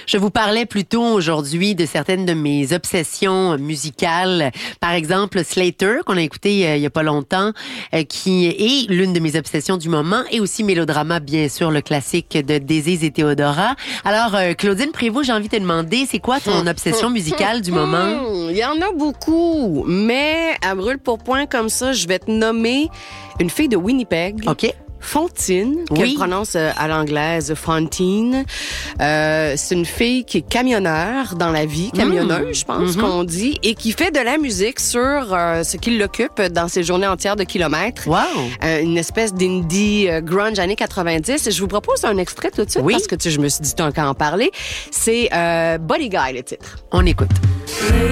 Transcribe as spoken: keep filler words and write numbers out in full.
Je vous parlais plus tôt aujourd'hui de certaines de mes obsessions musicales. Par exemple, Slater, qu'on a écouté euh, il y a pas longtemps, euh, qui est l'une de mes obsessions du moment, et aussi Mélodrama, bien sûr, le classique de Désir et Théodora. Alors, euh, Claudine Prévost, j'ai envie de te demander, c'est quoi ton obsession musicale du moment? Il y en a beaucoup, mais à brûle pour point comme ça, je vais te nommer une fille de Winnipeg. OK. Fontine, Oui. qu'elle prononce à l'anglaise Fontine. Euh, c'est une fille qui est camionneur dans la vie, camionneuse, mmh. je pense mmh. qu'on dit, et qui fait de la musique sur euh, ce qui l'occupe dans ses journées entières de kilomètres. Wow! Euh, une espèce d'indie euh, grunge années quatre-vingt-dix. Je vous propose un extrait tout de suite, oui. parce que tu sais, je me suis dit tant qu'à en parler. C'est euh, Body Guy, le titre. On écoute.